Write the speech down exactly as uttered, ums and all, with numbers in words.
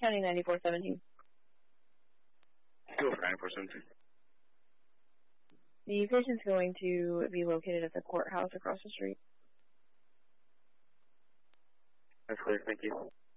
County ninety-four seventeen. Go for ninety-four seventeen. The patient's going to be located at the courthouse across the street. That's clear, thank you.